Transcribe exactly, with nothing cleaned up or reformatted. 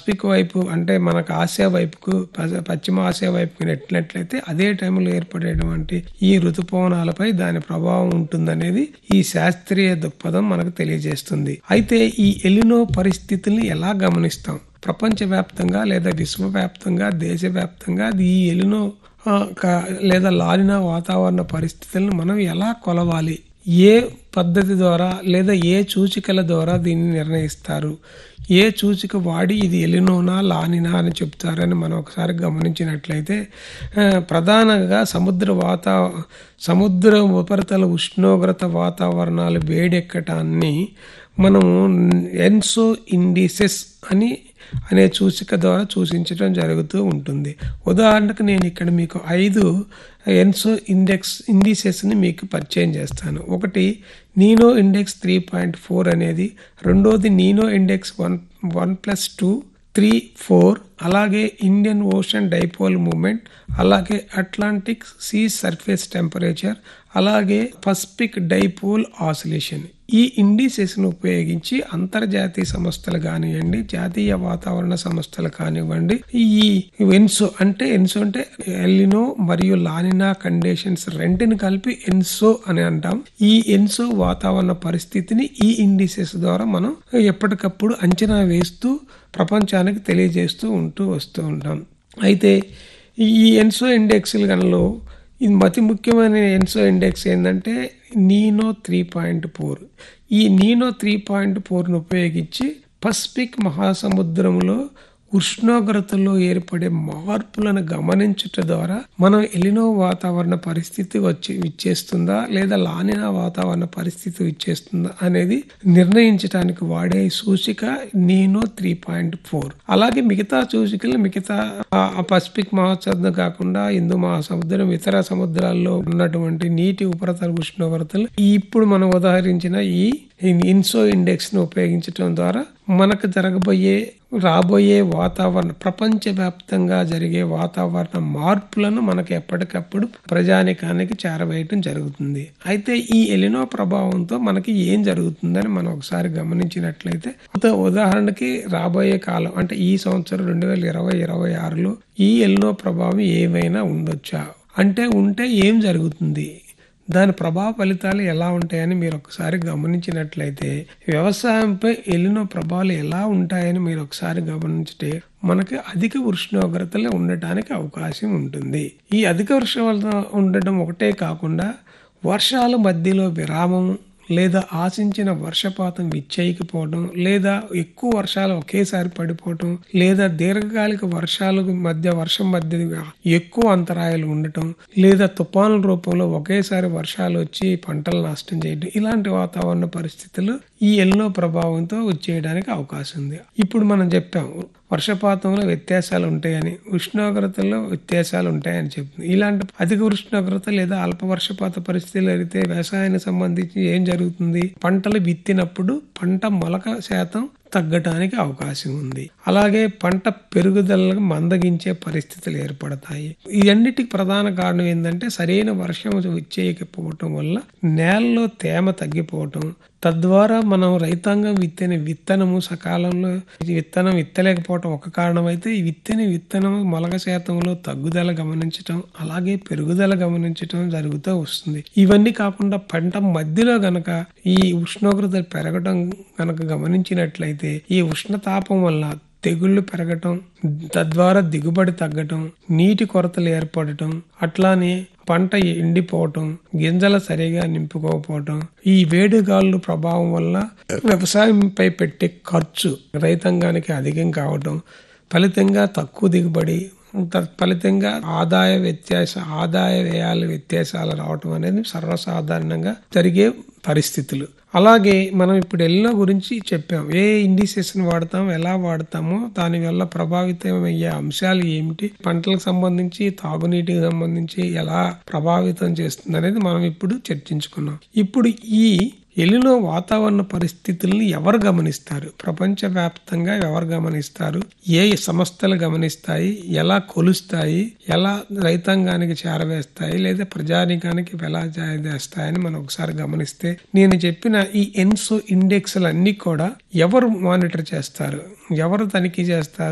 Pacific వైపు అంటే మనకు ఆసియా వైపుకు పశ్చిమ ఆసియా వైపుకు నెట్టినట్లయితే అదే టైంలో ఏర్పడేటువంటి ఈ ఋతుపవనాలపై దాని ప్రభావం ఉంటుందనేది ఈ శాస్త్రీయ దృక్పథం మనకు తెలియజేస్తుంది. అయితే ఈ ఎలినో పరిస్థితుల్ని ఎలా గమనిస్తాం? ప్రపంచవ్యాప్తంగా లేదా విశ్వవ్యాప్తంగా దేశవ్యాప్తంగా ఈ ఎలినో లేదా లానినా వాతావరణ పరిస్థితులను మనం ఎలా కొలవాలి? ఏ పద్ధతి ద్వారా లేదా ఏ సూచికల ద్వారా దీన్ని నిర్ణయిస్తారు? ఏ సూచిక వాడి ఇది ఎలినోనా లానినా అని చెప్తారని మనం ఒకసారి గమనించినట్లయితే ప్రధానంగా సముద్ర వాతా సముద్ర ఉపరితల ఉష్ణోగ్రత వాతావరణాలు వేడెక్కటాన్ని మనము ఎన్సో ఇండిసెస్ అని అనే సూచిక ద్వారా సూచించడం జరుగుతూ ఉంటుంది. ఉదాహరణకు నేను ఇక్కడ మీకు ఐదు ఎన్సో ఇండెక్స్ ఇండిసెస్ని మీకు పరిచయం చేస్తాను. ఒకటి నీనో ఇండెక్స్ త్రీ పాయింట్ ఫోర్ అనేది, రెండోది నీనో index one one plus two three four అలాగే ఇండియన్ ఓషన్ డైపోల్ మూమెంట్, అలాగే అట్లాంటిక్ సీ సర్ఫేస్ టెంపరేచర్, అలాగే పసిఫిక్ డైపోల్ ఆసిలేషన్. ఈ ఇండిసెస్ ను ఉపయోగించి అంతర్జాతీయ సంస్థలు కానివ్వండి, జాతీయ వాతావరణ సంస్థలు కానివ్వండి, ఈ ఎన్సో అంటే ఎన్సో అంటే ఎలినో మరియు లానినా కండిషన్స్ రెంటిని కలిపి ఎన్సో అని అంటాం. ఈ ఎన్సో వాతావరణ పరిస్థితిని ఈ ఇండిసెస్ ద్వారా మనం ఎప్పటికప్పుడు అంచనా వేస్తూ ప్రపంచానికి తెలియజేస్తూ ఉంటూ వస్తూ ఉంటాం. అయితే ఈ ఎన్సో ఇండెక్స్ల గనలో ఇది అతి ముఖ్యమైన ఎన్సో ఇండెక్స్ ఏంటంటే నీనో త్రీ పాయింట్ ఫోర్. ఈ నీనో త్రీ పాయింట్ ఫోర్ను ఉపయోగించి పసిఫిక్ మహాసముద్రంలో ఉష్ణోగ్రతలో ఏర్పడే మార్పులను గమనించటం ద్వారా మనం ఎలినో వాతావరణ పరిస్థితి వచ్చి ఇచ్చేస్తుందా లేదా లానినా వాతావరణ పరిస్థితి ఇచ్చేస్తుందా అనేది నిర్ణయించడానికి వాడే సూచిక నీనో త్రీ పాయింట్ ఫోర్. అలాగే మిగతా సూచికలు మిగతా పసిఫిక్ మహాసముద్రం కాకుండా హిందూ మహాసముద్రం ఇతర సముద్రాల్లో ఉన్నటువంటి నీటి ఉపరితల ఉష్ణోగ్రతలు ఇప్పుడు మనం ఉదాహరించిన ఈ ఇన్సో ఇండెక్స్ ను ఉపయోగించడం ద్వారా మనకు జరగబోయే రాబోయే వాతావరణ ప్రపంచవ్యాప్తంగా జరిగే వాతావరణ మార్పులను మనకు ఎప్పటికప్పుడు ప్రజానికానికి చేరవేయటం జరుగుతుంది. అయితే ఈ ఎలినో ప్రభావంతో మనకి ఏం జరుగుతుందని మనం ఒకసారి గమనించినట్లయితే ఉదాహరణకి రాబోయే కాలం అంటే ఈ సంవత్సరం రెండు వేల ఇరవై ఇరవై ఆరులో ఈ ఎలినో ప్రభావం ఏమైనా ఉండొచ్చా అంటే ఉంటే ఏం జరుగుతుంది, దాని ప్రభావ ఫలితాలు ఎలా ఉంటాయని మీరు ఒకసారి గమనించినట్లయితే వ్యవసాయంపై ఎలినో ప్రభావాలు ఎలా ఉంటాయని మీరు ఒకసారి గమనించితే మనకి అధిక ఉష్ణోగ్రతలు ఉండటానికి అవకాశం ఉంటుంది. ఈ అధిక ఉష్ణోగ్రత ఉండటం ఒకటే కాకుండా వర్షాల మధ్యలో విరామం లేదా ఆశించిన వర్షపాతం విచ్చేయకపోవడం, లేదా ఎక్కువ వర్షాలు ఒకేసారి పడిపోవటం, లేదా దీర్ఘకాలిక వర్షాల మధ్య వర్షం మధ్య ఎక్కువ అంతరాయాలు ఉండటం, లేదా తుఫానుల రూపంలో ఒకేసారి వర్షాలు వచ్చి పంటలు నష్టం చేయడం, ఇలాంటి వాతావరణ పరిస్థితులు ఈ ఎలినో ప్రభావంతో వచ్చేయడానికి అవకాశం ఉంది. ఇప్పుడు మనం చెప్పాం వర్షపాతంలో వ్యత్యాసాలు ఉంటాయని, ఉష్ణోగ్రతల్లో వ్యత్యాసాలు ఉంటాయని చెప్తుంది. ఇలాంటి అధిక ఉష్ణోగ్రత లేదా అల్ప వర్షపాత పరిస్థితులు అయితే వ్యవసాయానికి సంబంధించి ఏం జరుగుతుంది, పంటలు విత్తినప్పుడు పంట మొలక శాతం తగ్గటానికి అవకాశం ఉంది. అలాగే పంట పెరుగుదలకు మందగించే పరిస్థితులు ఏర్పడతాయి. ఇవన్నిటికి ప్రధాన కారణం ఏంటంటే సరైన వర్షం వచ్చేయకపోవటం వల్ల నేలలో తేమ తగ్గిపోవటం, తద్వారా మనం రైతాంగం విత్తిన విత్తనము సకాలంలో విత్తనం విత్తలేకపోవటం ఒక కారణం అయితే, ఈ విత్తిన విత్తనం మొలక శాతంలో తగ్గుదల గమనించటం అలాగే పెరుగుదల గమనించటం జరుగుతూ వస్తుంది. ఇవన్నీ కాకుండా పంట మధ్యలో గనక ఈ ఉష్ణోగ్రతలు పెరగడం గనక గమనించినట్లయితే ఈ ఉష్ణతాపం వల్ల తెగుళ్లు పెరగటం, తద్వారా దిగుబడి తగ్గటం, నీటి కొరతలు ఏర్పడటం, అట్లానే పంట ఎండిపోవటం, గింజలు సరిగా నింపుకోకపోవటం, ఈ వేడిగాళ్ళు ప్రభావం వల్ల వ్యవసాయంపై పెట్టే ఖర్చు రైతాంగానికి అధికం కావటం, ఫలితంగా తక్కువ దిగుబడి, ఫలితంగా ఆదాయ వ్యత్యాస ఆదాయ వ్యయాల వ్యత్యాసాలు రావటం అనేది సర్వసాధారణంగా జరిగే పరిస్థితులు. అలాగే మనం ఇప్పుడు ఎలినో గురించి చెప్పాం. ఏ ఇండిసెస్ ని వాడతాం, ఎలా వాడతామో, దాని వల్ల ప్రభావితం అయ్యే అంశాలు ఏమిటి, పంటలకు సంబంధించి తాగునీటికి సంబంధించి ఎలా ప్రభావితం చేస్తుంది అనేది మనం ఇప్పుడు చర్చించుకున్నాం. ఇప్పుడు ఈ ఎలినో వాతావరణ పరిస్థితుల్ని ఎవరు గమనిస్తారు, ప్రపంచవ్యాప్తంగా ఎవరు గమనిస్తారు, ఏ సంస్థలు గమనిస్తాయి, ఎలా కొలుస్తాయి, ఎలా రైతాంగానికి చేరవేస్తాయి లేదా ప్రజానికానికి ఎలా చేరవేస్తాయని మనం ఒకసారి గమనిస్తే, నేను చెప్పిన ఈ ఎన్సో ఇండెక్స్లు అన్ని కూడా ఎవరు మానిటర్ చేస్తారు, ఎవరు తనిఖీ చేస్తారు